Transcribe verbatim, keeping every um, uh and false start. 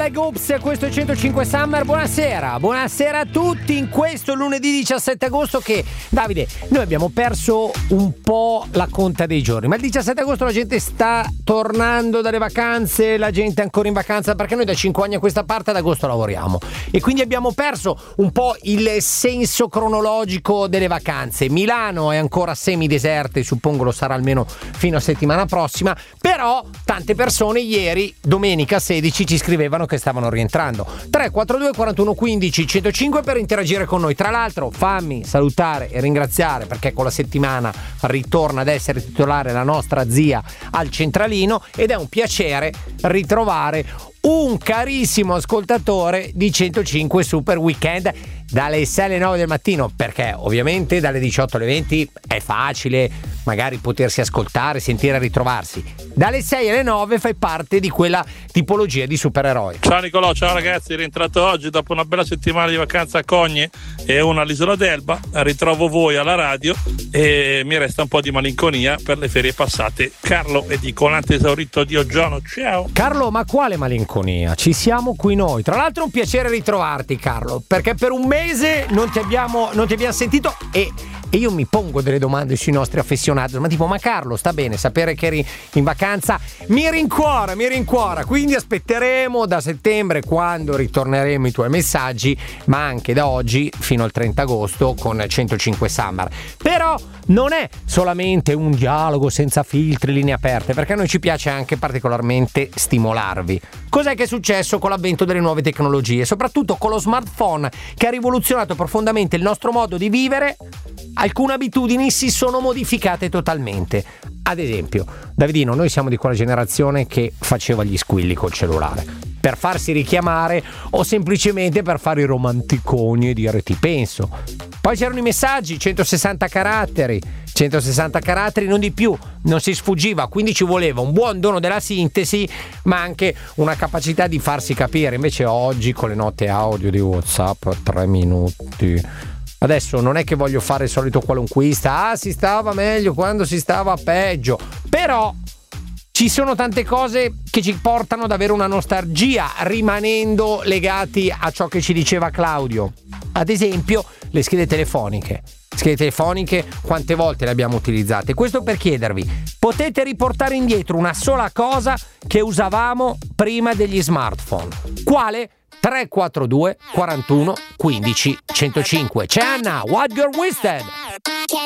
Like Oops, questo è centocinque Summer. Buonasera, buonasera a tutti in questo lunedì diciassette agosto che, Davide, noi abbiamo perso un po' la conta dei giorni, ma il diciassette agosto la gente sta tornando dalle vacanze, la gente è ancora in vacanza perché noi da cinque anni a questa parte ad agosto lavoriamo e quindi abbiamo perso un po' il senso cronologico delle vacanze. Milano è ancora semideserta e suppongo lo sarà almeno fino a settimana prossima, però tante persone ieri, domenica sedici, ci scrivevano che stavano rientrando. Tre quattro due quarantuno quindici centocinque per interagire con noi. Tra l'altro fammi salutare e ringraziare perché con la settimana ritorna ad essere titolare la nostra zia al centralino ed è un piacere ritrovare un carissimo ascoltatore di centocinque Super Weekend dalle sei alle nove del mattino, perché ovviamente dalle diciotto alle venti è facile magari potersi ascoltare, sentire e ritrovarsi. Dalle sei alle nove fai parte di quella tipologia di supereroi. Ciao Nicolò, ciao ragazzi, rientrato oggi dopo una bella settimana di vacanza a Cogne e una all'Isola d'Elba. Ritrovo voi alla radio e mi resta un po' di malinconia per le ferie passate. Carlo e di colante esaurito Dio Giono, ciao. Carlo, ma quale malinconia? Ci siamo qui noi. Tra l'altro è un piacere ritrovarti, Carlo, perché per un mese non ti abbiamo, non ti abbiamo sentito e, e io mi pongo delle domande sui nostri affezionati, ma tipo, ma Carlo, sta bene sapere che eri in vacanza? Mi rincuora, mi rincuora, quindi aspetteremo da settembre quando ritorneremo i tuoi messaggi, ma anche da oggi fino al trenta agosto con centocinque Summer. Però non è solamente un dialogo senza filtri, linee aperte, perché a noi ci piace anche particolarmente stimolarvi. Cos'è che è successo con l'avvento delle nuove tecnologie, soprattutto con lo smartphone che ha rivoluzionato profondamente il nostro modo di vivere? Alcune abitudini si sono modificate totalmente. Ad esempio, Davidino, noi siamo di quella generazione che faceva gli squilli col cellulare per farsi richiamare o semplicemente per fare i romanticoni e dire ti penso. Poi c'erano i messaggi, centosessanta caratteri, centosessanta caratteri, non di più, non si sfuggiva, quindi ci voleva un buon dono della sintesi, ma anche una capacità di farsi capire. Invece oggi con le note audio di WhatsApp a tre minuti. Adesso non è che voglio fare il solito qualunquista, ah si stava meglio quando si stava peggio, però ci sono tante cose che ci portano ad avere una nostalgia rimanendo legati a ciò che ci diceva Claudio. Ad esempio le schede telefoniche. Schede telefoniche, quante volte le abbiamo utilizzate? Questo per chiedervi, potete riportare indietro una sola cosa che usavamo prima degli smartphone? Quale? tre quattro due quarantuno quindici centocinque. C'è Anna, What You're Wasted.